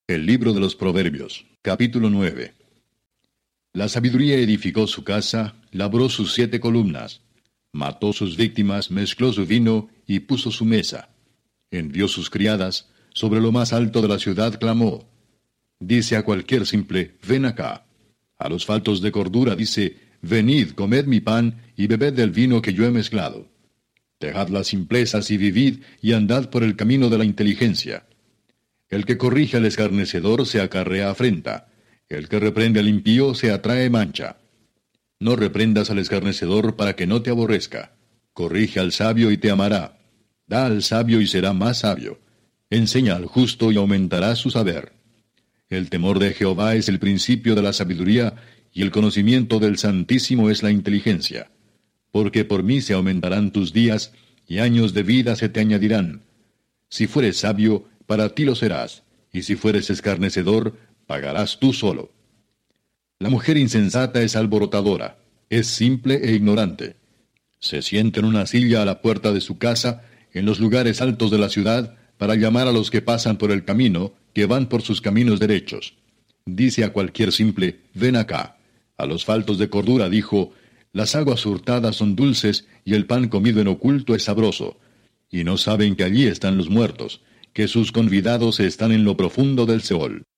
El libro de los Proverbios, capítulo 9. La sabiduría edificó su casa, labró sus 7 columnas, mató sus víctimas, mezcló su vino y puso su mesa. Envió sus criadas, sobre lo más alto de la ciudad clamó. Dice a cualquier simple, ven acá. A los faltos de cordura dice, venid, comed mi pan y bebed del vino que yo he mezclado. Dejad las simplezas y vivid, y andad por el camino de la inteligencia. El que corrige al escarnecedor se acarrea afrenta. El que reprende al impío se atrae mancha. No reprendas al escarnecedor para que no te aborrezca. Corrige al sabio y te amará. Da al sabio y será más sabio. Enseña al justo y aumentará su saber. El temor de Jehová es el principio de la sabiduría, y el conocimiento del Santísimo es la inteligencia. Porque por mí se aumentarán tus días, y años de vida se te añadirán. Si fueres sabio, para ti lo serás, y si fueres escarnecedor, pagarás tú solo. La mujer insensata es alborotadora, es simple e ignorante. Se sienta en una silla a la puerta de su casa, en los lugares altos de la ciudad, para llamar a los que pasan por el camino, que van por sus caminos derechos. Dice a cualquier simple, ven acá. A los faltos de cordura dijo, las aguas hurtadas son dulces, y el pan comido en oculto es sabroso. Y no saben que allí están los muertos, que sus convidados están en lo profundo del Seol.